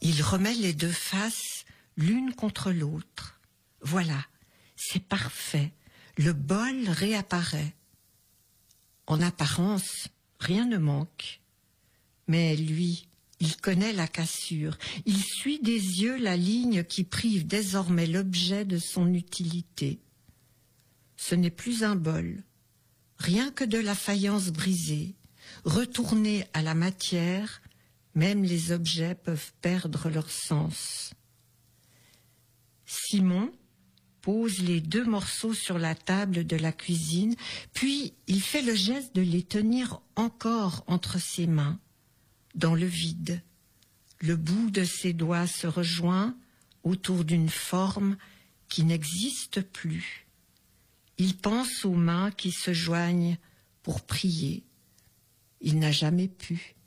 Il remet les deux faces l'une contre l'autre. Voilà, c'est parfait. Le bol réapparaît. En apparence, rien ne manque. Mais lui, il connaît la cassure. Il suit des yeux la ligne qui prive désormais l'objet de son utilité. Ce n'est plus un bol, rien que de la faïence brisée. Retournée à la matière, même les objets peuvent perdre leur sens. Simon pose les deux morceaux sur la table de la cuisine, puis il fait le geste de les tenir encore entre ses mains, dans le vide. Le bout de ses doigts se rejoint autour d'une forme qui n'existe plus. Il pense aux mains qui se joignent pour prier. Il n'a jamais pu.